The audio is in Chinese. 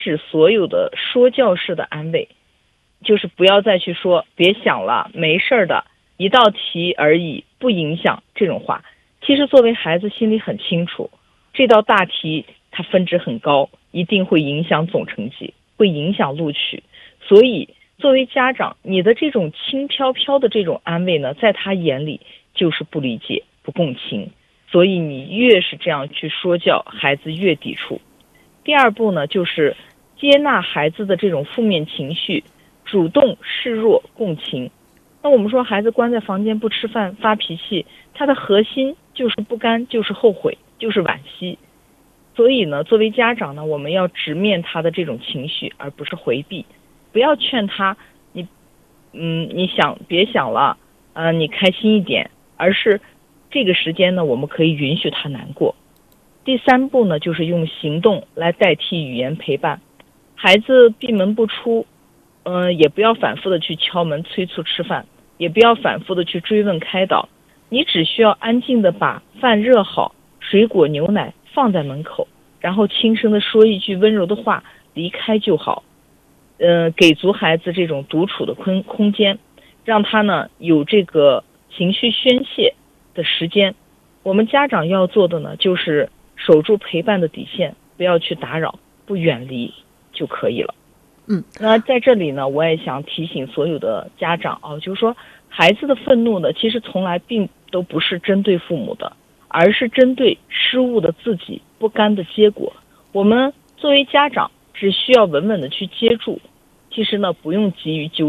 止所有的说教式的安慰，就是不要再去说别想了，没事的，一道题而已，不影响这种话。其实作为孩子心里很清楚，这道大题它分值很高，一定会影响总成绩，会影响录取。所以作为家长，你的这种轻飘飘的这种安慰呢，在他眼里就是不理解、不共情。所以你越是这样去说教，孩子越抵触。第二步呢，就是接纳孩子的这种负面情绪，主动示弱共情。那我们说孩子关在房间不吃饭发脾气，他的核心就是不甘，就是后悔，就是惋惜。所以呢，作为家长呢，我们要直面他的这种情绪，而不是回避。不要劝他你想别想了，你开心一点，而是这个时间呢，我们可以允许他难过。第三步呢，就是用行动来代替语言陪伴。孩子闭门不出，也不要反复的去敲门催促吃饭，也不要反复的去追问开导，你只需要安静的把饭热好，水果牛奶放在门口，然后轻声的说一句温柔的话，离开就好。给足孩子这种独处的空间，让他呢有这个情绪宣泄的时间。我们家长要做的呢，就是守住陪伴的底线，不要去打扰，不远离就可以了。那在这里呢，我也想提醒所有的家长啊，就是说孩子的愤怒呢，其实从来并都不是针对父母的，而是针对失误的自己不甘的结果。我们作为家长，只需要稳稳的去接住，其实呢，不用急于纠